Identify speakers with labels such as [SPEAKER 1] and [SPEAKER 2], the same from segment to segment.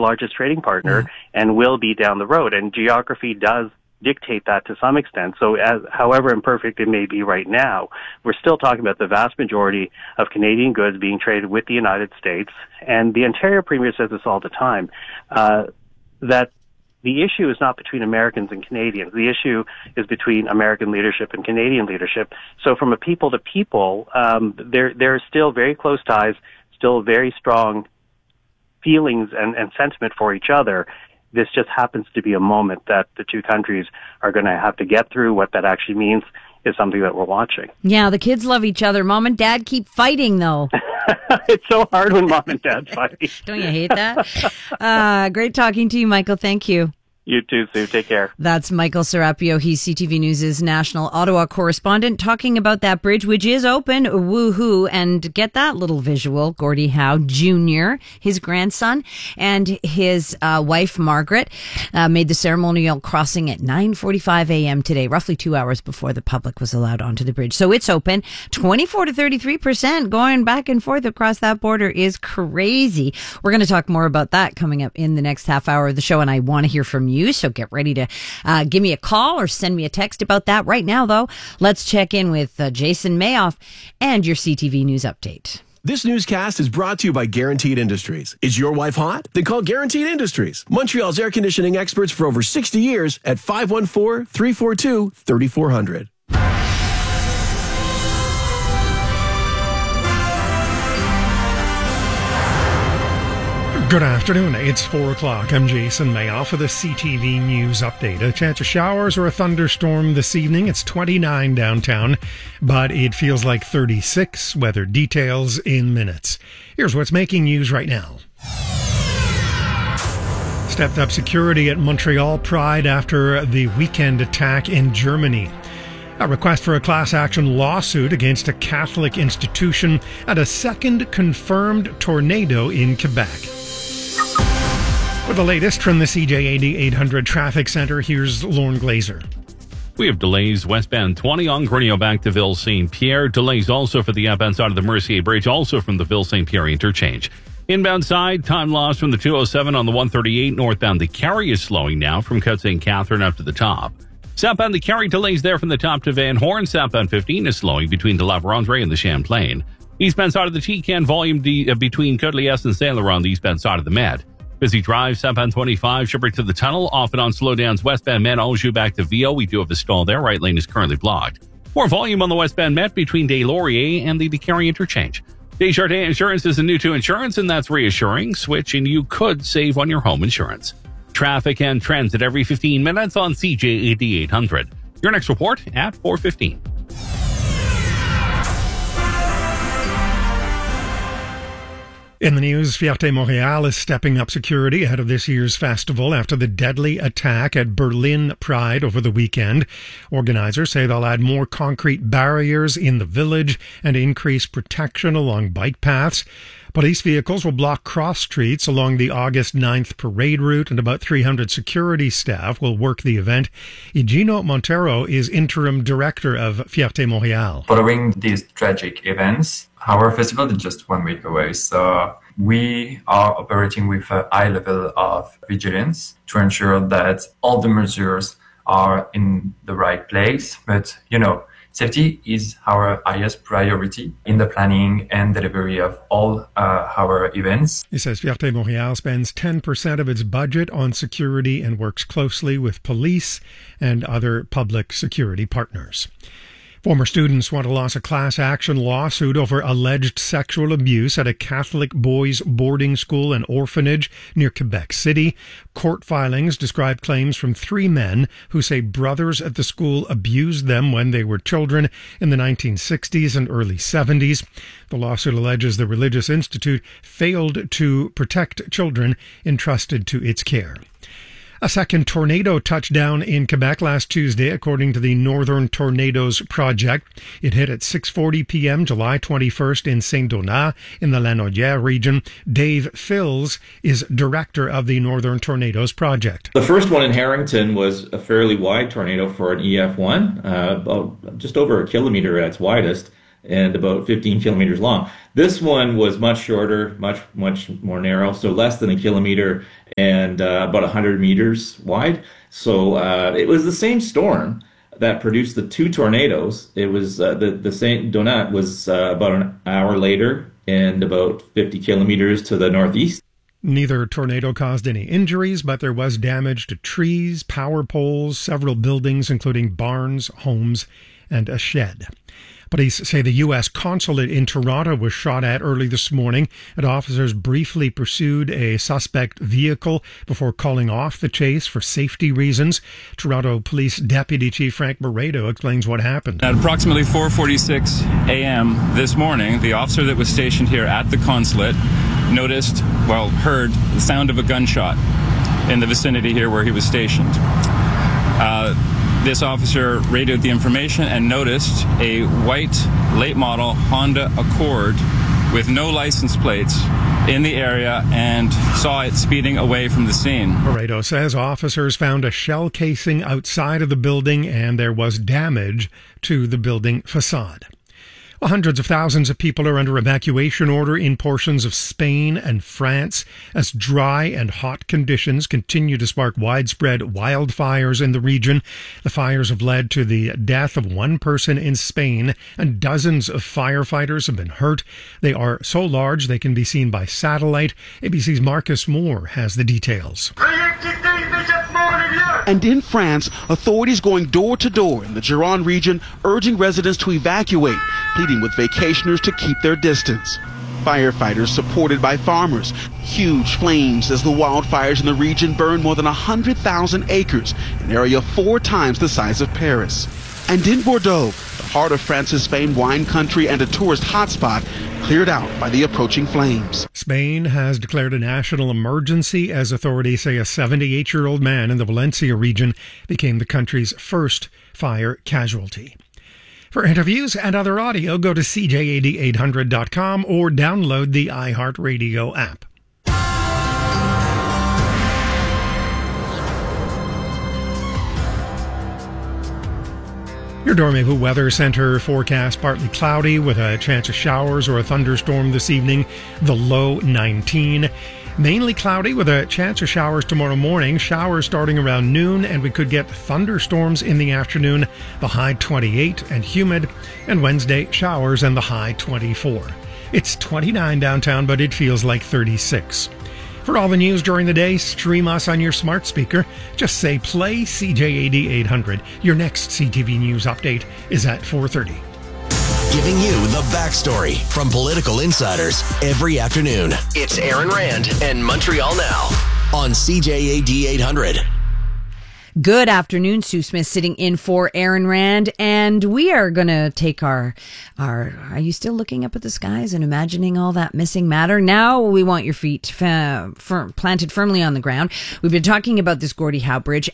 [SPEAKER 1] largest trading partner and will be down the road. And geography does dictate that to some extent. So however imperfect it may be right now, we're still talking about the vast majority of Canadian goods being traded with the United States. And the Ontario Premier says this all the time, that the issue is not between Americans and Canadians. The issue is between American leadership and Canadian leadership. So from a people to people, there are still very close ties, still very strong feelings and sentiment for each other. This just happens to be a moment that the two countries are going to have to get through. What that actually means is something that we're watching.
[SPEAKER 2] Yeah, the kids love each other. Mom and Dad keep fighting, though.
[SPEAKER 1] It's so hard when Mom and Dad fight.
[SPEAKER 2] Don't you hate that? Great talking to you, Michael. Thank you.
[SPEAKER 1] You too, Sue. Take care.
[SPEAKER 2] That's Michael Serapio. He's CTV News' national Ottawa correspondent, talking about that bridge, which is open. Woohoo. And get that little visual. Gordie Howe Jr., his grandson, and his wife, Margaret, made the ceremonial crossing at 9:45 a.m. today, roughly 2 hours before the public was allowed onto the bridge. So it's open. 24 to 33% going back and forth across that border is crazy. We're going to talk more about that coming up in the next half hour of the show, and I want to hear from you. So get ready to give me a call or send me a text about that. Right now, though, let's check in with Jason Mayoff and your CTV News update.
[SPEAKER 3] This newscast is brought to you by Guaranteed Industries. Is your wife hot? Then call Guaranteed Industries, Montreal's air conditioning experts for over 60 years at 514-342-3400.
[SPEAKER 4] Good afternoon. It's 4 o'clock. I'm Jason Mayoff for the CTV News Update. A chance of showers or a thunderstorm this evening. It's 29 downtown, but it feels like 36. Weather details in minutes. Here's what's making news right now. Stepped up security at Montreal Pride after the weekend attack in Germany. A request for a class action lawsuit against a Catholic institution, and a second confirmed tornado in Quebec. For the latest from the CJAD 800 Traffic Center, here's Lorne Glazer.
[SPEAKER 5] We have delays westbound 20 on Grenio back to Ville St. Pierre. Delays also for the outbound side of the Mercier Bridge, also from the Ville St. Pierre interchange. Inbound side, time lost from the 207 on the 138 northbound. The Carry is slowing now from Côte St. Catherine up to the top. Southbound the Carry delays there from the top to Van Horn. Southbound 15 is slowing between De La Vérendrye and the Champlain. Eastbound side of the T-Can volume between Côte-Liesse and Saint Laurent, the eastbound side of the Med. Busy drive, southbound 25, Shepherd to the tunnel, off and on slowdowns westbound Met, Anjou back to Vio. We do have a stall there. Right lane is currently blocked. More volume on the westbound Met between Des Lauriers and the Carry interchange. Desjardins Insurance is a new to insurance, and that's reassuring. Switch and you could save on your home insurance. Traffic and transit every 15 minutes on CJAD 800. Your next report at 4:15.
[SPEAKER 4] In the news, Fierté Montréal is stepping up security ahead of this year's festival after the deadly attack at Berlin Pride over the weekend. Organizers say they'll add more concrete barriers in the village and increase protection along bike paths. Police vehicles will block cross streets along the August 9th parade route, and about 300 security staff will work the event. Igino Montero is interim director of Fierté Montréal.
[SPEAKER 6] Following these tragic events, our festival is just 1 week away, so we are operating with a high level of vigilance to ensure that all the measures are in the right place. But, safety is our highest priority in the planning and delivery of all our events.
[SPEAKER 4] He says Fierté Montréal spends 10% of its budget on security and works closely with police and other public security partners. Former students want to launch a class action lawsuit over alleged sexual abuse at a Catholic boys' boarding school and orphanage near Quebec City. Court filings describe claims from 3 men who say brothers at the school abused them when they were children in the 1960s and early 70s. The lawsuit alleges the religious institute failed to protect children entrusted to its care. A second tornado touched down in Quebec last Tuesday, according to the Northern Tornadoes Project. It hit at 6:40 p.m. July 21st in Saint-Donat in the Lanaudière region. Dave Fills is director of the Northern Tornadoes Project.
[SPEAKER 7] The first one in Harrington was a fairly wide tornado for an EF1, about just over a kilometer at its widest. and about 15 kilometers long. This one was much shorter, much more narrow, so less than a kilometer and about 100 meters wide. So it was the same storm that produced the two tornadoes. It was the Saint Donat was about an hour later and about 50 kilometers to the northeast.
[SPEAKER 4] Neither tornado caused any injuries, but there was damage to trees, power poles, several buildings, including barns, homes, and a shed. Police say the U.S. consulate in Toronto was shot at early this morning, and officers briefly pursued a suspect vehicle before calling off the chase for safety reasons. Toronto Police Deputy Chief Frank Moreto explains what happened.
[SPEAKER 8] At approximately 4:46 a.m. this morning, the officer that was stationed here at the consulate heard the sound of a gunshot in the vicinity here where he was stationed. This officer radioed the information and noticed a white late model Honda Accord with no license plates in the area and saw it speeding away from the scene.
[SPEAKER 4] Moreto says officers found a shell casing outside of the building and there was damage to the building facade. Well, hundreds of thousands of people are under evacuation order in portions of Spain and France as dry and hot conditions continue to spark widespread wildfires in the region. The fires have led to the death of one person in Spain, and dozens of firefighters have been hurt. They are so large they can be seen by satellite. ABC's Marcus Moore has the details.
[SPEAKER 9] And in France, authorities going door to door in the Gironde region urging residents to evacuate, pleading with vacationers to keep their distance. Firefighters supported by farmers. Huge flames as the wildfires in the region burn more than 100,000 acres, an area 4 times the size of Paris. And in Bordeaux, the heart of France's famed wine country and a tourist hotspot, cleared out by the approaching flames.
[SPEAKER 4] Spain has declared a national emergency as authorities say a 78-year-old man in the Valencia region became the country's first fire casualty. For interviews and other audio, go to CJAD800.com or download the iHeartRadio app. Your Dormez-vous Weather Center forecast partly cloudy with a chance of showers or a thunderstorm this evening, the low 19. Mainly cloudy with a chance of showers tomorrow morning, showers starting around noon, and we could get thunderstorms in the afternoon, the high 28, and humid, and Wednesday showers and the high 24. It's 29 downtown, but it feels like 36. For all the news during the day, stream us on your smart speaker. Just say play CJAD 800. Your next CTV News update is at 4:30.
[SPEAKER 3] Giving you the backstory from political insiders every afternoon. It's Aaron Rand and Montreal Now on CJAD 800.
[SPEAKER 2] Good afternoon, Sue Smith sitting in for Aaron Rand, and we are going to take our, are you still looking up at the skies and imagining all that missing matter? Now we want your feet planted firmly on the ground. We've been talking about this Gordie Howe Bridge,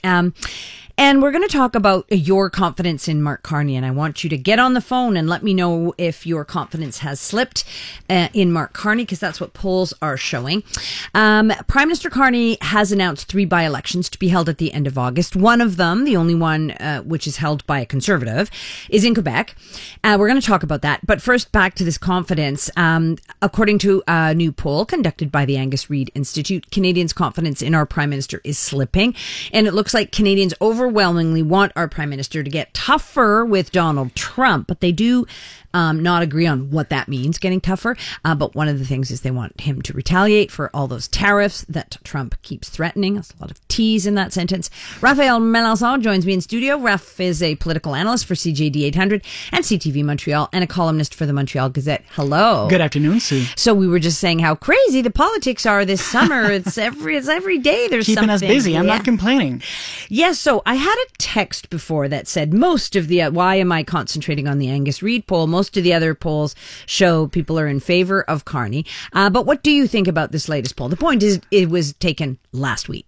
[SPEAKER 2] and we're going to talk about your confidence in Mark Carney, and I want you to get on the phone and let me know if your confidence has slipped in Mark Carney, because that's what polls are showing. Prime Minister Carney has announced 3 by-elections to be held at the end of August. One of them, the only one which is held by a Conservative, is in Quebec. We're going to talk about that. But first, back to this confidence. According to a new poll conducted by the Angus Reid Institute, Canadians' confidence in our Prime Minister is slipping, and it looks like Canadians overwhelmingly want our Prime Minister to get tougher with Donald Trump, but they do not agree on what that means, getting tougher. But one of the things is they want him to retaliate for all those tariffs that Trump keeps threatening. There's a lot of T's in that sentence. Raphael Melanson joins me in studio. Raf is a political analyst for CJD 800 and CTV Montreal and a columnist for the Montreal Gazette. Hello.
[SPEAKER 10] Good afternoon, Sue.
[SPEAKER 2] So we were just saying how crazy the politics are this summer. It's every day there's
[SPEAKER 10] keeping
[SPEAKER 2] something.
[SPEAKER 10] us busy. I'm not complaining.
[SPEAKER 2] Yes. So I had a text before that said most of the, why am I concentrating on the Angus Reid poll? Most of the other polls show people are in favor of Carney. But what do you think about this latest poll? The point is it was taken last week.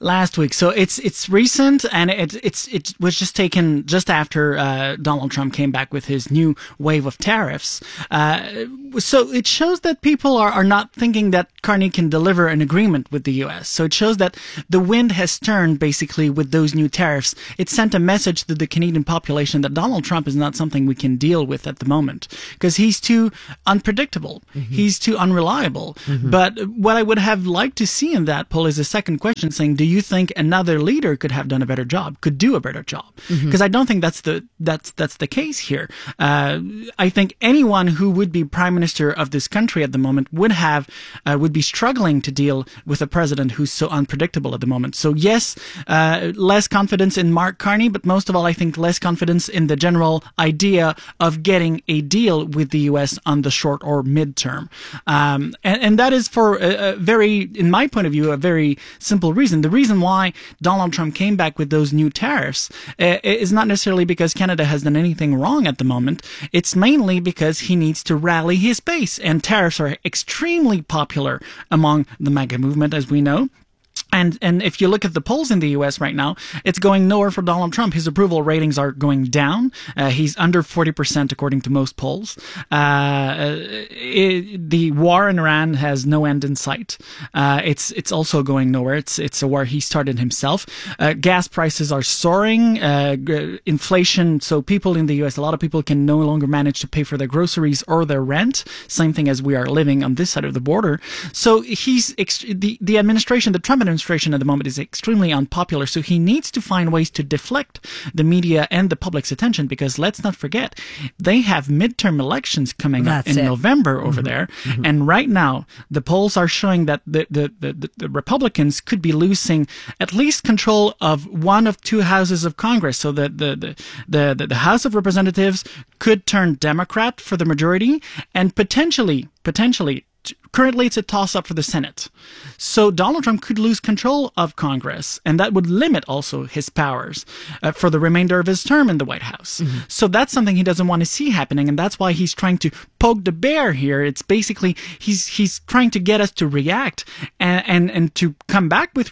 [SPEAKER 10] last week. So it's recent, and it was just taken just after Donald Trump came back with his new wave of tariffs. So it shows that people are not thinking that Carney can deliver an agreement with the U.S. So it shows that the wind has turned basically with those new tariffs. It sent a message to the Canadian population that Donald Trump is not something we can deal with at the moment because he's too unpredictable. He's too unreliable. But what I would have liked to see in that poll is a second question saying, do you think another leader could have done a better job, could do a better job? Because I don't think that's the case here. I think anyone who would be prime minister of this country at the moment would be struggling to deal with a president who's so unpredictable at the moment. So yes, less confidence in Mark Carney, but most of all, I think less confidence in the general idea of getting a deal with the U.S. on the short or midterm. And that is for a very, in my point of view, a very simple reason. The reason why Donald Trump came back with those new tariffs is not necessarily because Canada has done anything wrong at the moment. It's mainly because he needs to rally his base, and tariffs are extremely popular among the MAGA movement, as we know. And if you look at the polls in the U.S. right now, it's going nowhere for Donald Trump. His approval ratings are going down. He's under 40% according to most polls. The war in Iran has no end in sight. It's also going nowhere. It's a war he started himself. Gas prices are soaring. Inflation. So people in the U.S., a lot of people can no longer manage to pay for their groceries or their rent. Same thing as we are living on this side of the border. So the administration, the Trump administration at the moment is extremely unpopular, so he needs to find ways to deflect the media and the public's attention, because let's not forget, they have midterm elections coming up in November over there, and right now the polls are showing that the Republicans could be losing at least control of one of two houses of Congress, so that the House of Representatives could turn Democrat for the majority, and potentially, currently it's a toss-up for the Senate. So Donald Trump could lose control of Congress, and that would limit also his powers for the remainder of his term in the White House. So that's something he doesn't want to see happening, and that's why he's trying to poke the bear here. It's basically he's trying to get us to react and to come back with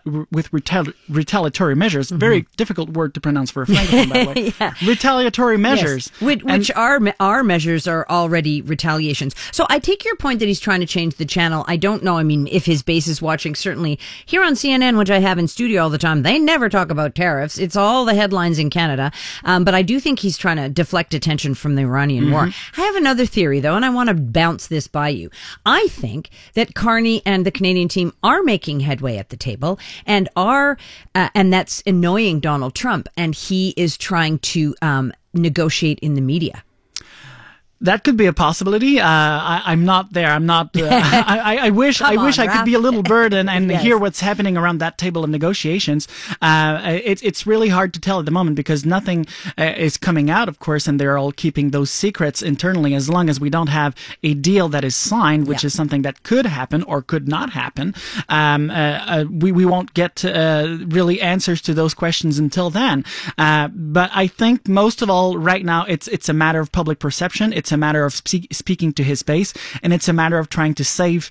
[SPEAKER 10] retaliatory measures. Very difficult word to pronounce for a Francophone, by the way. Retaliatory measures.
[SPEAKER 2] Yes. Which our measures are already retaliations. So I take your point that he's trying to change the channel. I don't know. I mean, if his base is watching, certainly here on CNN, which I have in studio all the time, they never talk about tariffs. It's all the headlines in Canada. But I do think he's trying to deflect attention from the Iranian war. I have another theory, though, and I want to bounce this by you. I think that Carney and the Canadian team are making headway at the table and and that's annoying Donald Trump. And he is trying to negotiate in the media.
[SPEAKER 10] That could be a possibility. I'm not there. I'm not. I wish I could be a little bird and
[SPEAKER 2] Yes.
[SPEAKER 10] hear what's happening around that table of negotiations. It's really hard to tell at the moment because nothing is coming out, of course, and they're all keeping those secrets internally. As long as we don't have a deal that is signed, which is something that could happen or could not happen, we won't get really answers to those questions until then. But I think most of all, right now, it's a matter of public perception. It's a matter of speaking to his base, and it's a matter of trying to save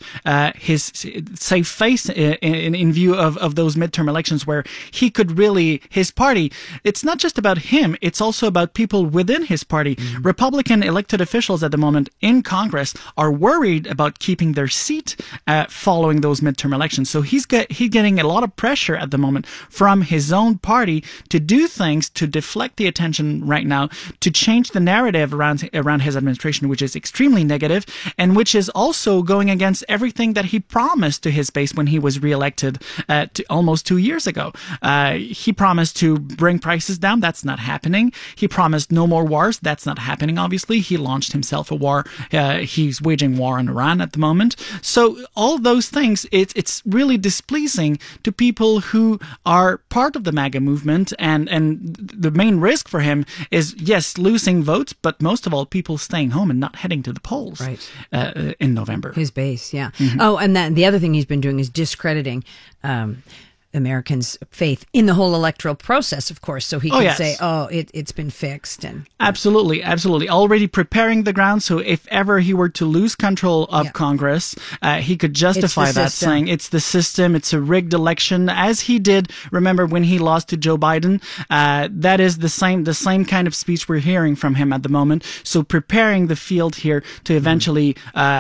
[SPEAKER 10] face in view of those midterm elections where he could really, his party, it's not just about him, it's also about people within his party. Republican elected officials at the moment in Congress are worried about keeping their seat following those midterm elections. So he's getting a lot of pressure at the moment from his own party to do things to deflect the attention right now, to change the narrative around his administration, which is extremely negative and which is also going against everything that he promised to his base when he was reelected almost 2 years ago. He promised to bring prices down. That's not happening. He promised no more wars. That's not happening, obviously. He launched himself a war. He's waging war on Iran at the moment. So all those things, it's really displeasing to people who are part of the MAGA movement, and the main risk for him is, yes, losing votes, but most of all, people staying home and not heading to the polls in November.
[SPEAKER 2] His base, yeah. Oh, and the other thing he's been doing is discrediting Americans' faith in the whole electoral process, of course, so he can say, it's been fixed. And
[SPEAKER 10] Absolutely. Already preparing the ground, so if ever he were to lose control of Congress, he could justify that, saying it's the system, it's a rigged election, as he did, remember, when he lost to Joe Biden. That is the same kind of speech we're hearing from him at the moment. So preparing the field here to eventually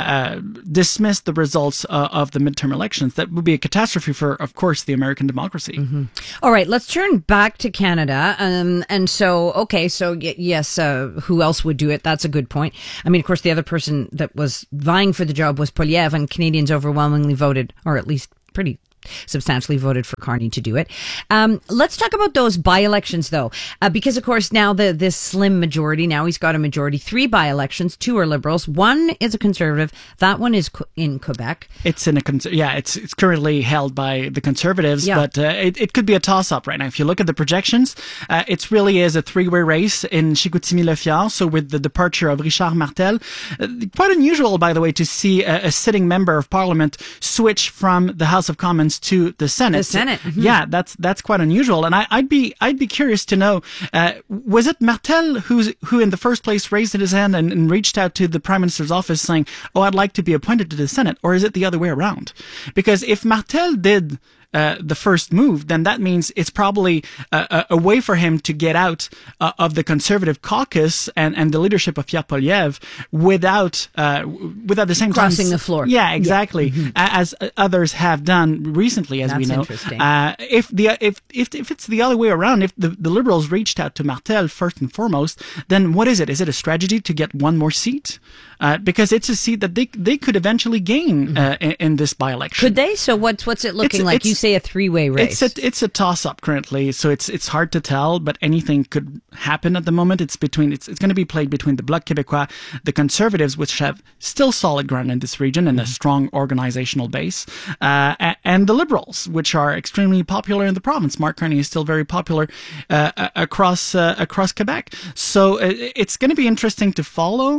[SPEAKER 10] dismiss the results of the midterm elections. That would be a catastrophe for, of course, the American democracy.
[SPEAKER 2] All right, let's turn back to Canada. And so, yes, who else would do it? That's a good point. I mean, of course, the other person that was vying for the job was Poilievre, and Canadians overwhelmingly voted, or at least pretty substantially voted for Carney to do it. Let's talk about those by-elections, though, because, of course, now this slim majority, now he's got a majority, 3 by-elections, 2 are Liberals, 1 is a Conservative, that one is in Quebec.
[SPEAKER 10] It's it's currently held by the Conservatives, but it could be a toss-up right now. If you look at the projections, it really is a 3-way race in Chicoutimi-Le-Fjord, so with the departure of Richard Martel. Quite unusual, by the way, to see a sitting member of Parliament switch from the House of Commons to the Senate.
[SPEAKER 2] The Senate.
[SPEAKER 10] Yeah, that's quite unusual. And I'd be curious to know, was it Martel who in the first place raised his hand and reached out to the Prime Minister's office saying, I'd like to be appointed to the Senate, or is it the other way around? Because if Martel did the first move, then that means it's probably a way for him to get out of the Conservative caucus and the leadership of Pierre Poilievre without the same
[SPEAKER 2] crossing the floor.
[SPEAKER 10] Yeah, exactly. As others have done recently, as we know.
[SPEAKER 2] Interesting.
[SPEAKER 10] If it's the other way around, if the Liberals reached out to Martel first and foremost, then what is it? Is it a strategy to get one more seat? Because it's a seat that they could eventually gain in this by-election.
[SPEAKER 2] Could they? So what's it looking like? You say a 3-way race.
[SPEAKER 10] It's a toss-up currently, so it's hard to tell, but anything could happen at the moment. It's going to be played between the Bloc Québécois, the Conservatives, which have still solid ground in this region and a strong organizational base, and the Liberals, which are extremely popular in the province. Mark Carney is still very popular across Quebec. So it's going to be interesting to follow.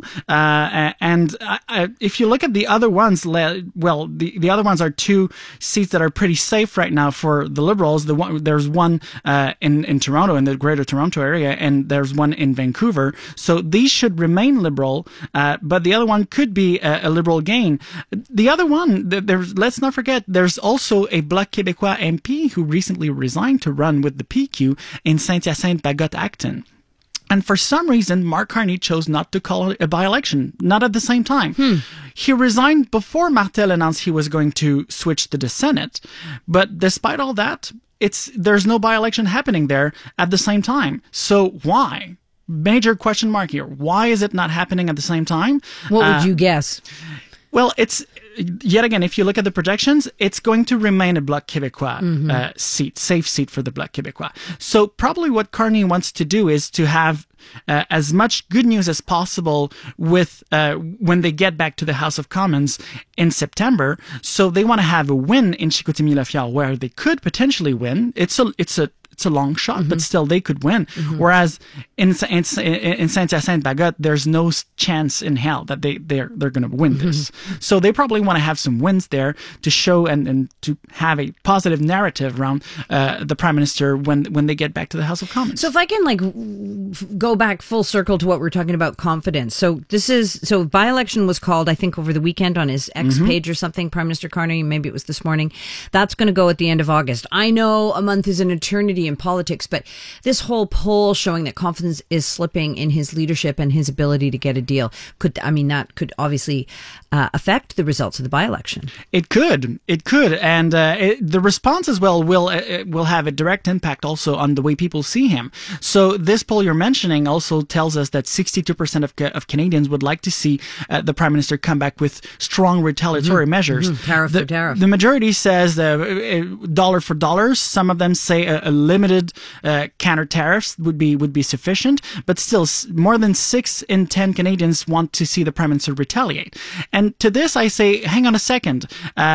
[SPEAKER 10] And if you look at the other ones, the other ones are 2 seats that are pretty safe right now for the Liberals. There's one in Toronto, in the Greater Toronto area, and there's one in Vancouver. So these should remain Liberal, but the other one could be a Liberal gain. The other one, let's not forget, there's also a Bloc Québécois MP who recently resigned to run with the PQ in Saint-Hyacinthe-Bagotte-Acton. And for some reason, Mark Carney chose not to call it a by-election, not at the same time. He resigned before Martel announced he was going to switch to the Senate. But despite all that, there's no by-election happening there at the same time. So why? Major question mark here. Why is it not happening at the same time?
[SPEAKER 2] What would you guess?
[SPEAKER 10] Well, yet again, if you look at the projections, it's going to remain a Bloc Québécois safe seat for the Bloc Québécois. So probably what Carney wants to do is to have as much good news as possible with when they get back to the House of Commons in September. So they want to have a win in Chicoutimi-Le-Fjord where they could potentially win. It's a long shot, but still they could win. Whereas in Saint-Hyacinthe-Bagotte, there's no chance in hell that they're going to win this. So they probably want to have some wins there to show and to have a positive narrative around the Prime Minister when they get back to the House of Commons.
[SPEAKER 2] So if I can go back full circle to what we're talking about, confidence. So by-election was called, I think, over the weekend on his X page or something, Prime Minister Carney, maybe it was this morning. That's going to go at the end of August. I know a month is an eternity in politics, but this whole poll showing that confidence is slipping in his leadership and his ability to get a deal could obviously affect the results of the by-election. It could, and the response as well will have a direct impact also on the way people see him. So this poll you're mentioning also tells us that 62% of Canadians would like to see the Prime Minister come back with strong retaliatory measures. Tariff for tariff. The majority says dollar for dollar. Some of them say a limited counter tariffs would be sufficient, but still more than 6 in 10 Canadians want to see the Prime Minister retaliate. And to this I say, hang on a second.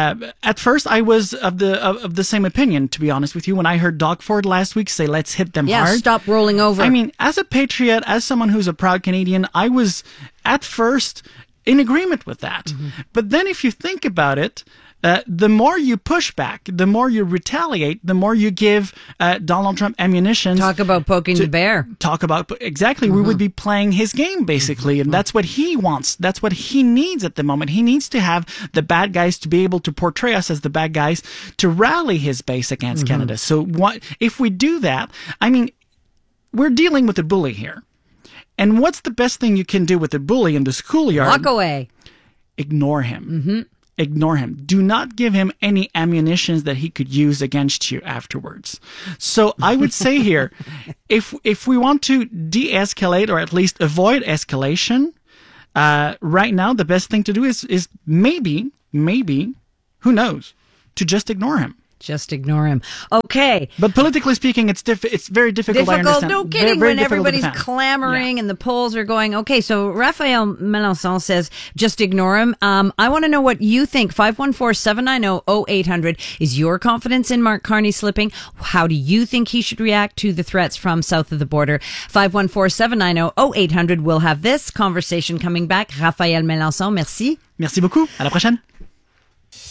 [SPEAKER 2] At first I was of the same opinion, to be honest with you, when I heard Doug Ford last week say let's hit them hard. Stop rolling over. I mean, as a patriot, as someone who's a proud Canadian, I was at first in agreement with that. But then if you think about it,
[SPEAKER 10] the more you push back, the more you retaliate, the more you give Donald Trump ammunition.
[SPEAKER 2] Talk about poking the bear.
[SPEAKER 10] Exactly. We would be playing his game, basically. And that's what he wants. That's what he needs at the moment. He needs to have the bad guys to be able to portray us as the bad guys, to rally his base against Canada. So if we do that, I mean, we're dealing with a bully here. And what's the best thing you can do with a bully in the schoolyard?
[SPEAKER 2] Walk away.
[SPEAKER 10] Ignore him. Ignore him. Do not give him any ammunition that he could use against you afterwards. So I would say here, if we want to de-escalate or at least avoid escalation, right now the best thing to do is maybe, who knows, to just ignore him.
[SPEAKER 2] Just ignore him. Okay.
[SPEAKER 10] But politically speaking, it's very difficult. I understand.
[SPEAKER 2] No kidding.
[SPEAKER 10] Very
[SPEAKER 2] when everybody's clamoring and the polls are going, okay, so Raphael Melançon says, just ignore him. I want to know what you think. 514-790-0800. Is your confidence in Mark Carney slipping? How do you think he should react to the threats from south of the border? 514-790-0800. We'll have this conversation coming back. Raphael Melançon, merci.
[SPEAKER 10] Merci beaucoup. À la prochaine.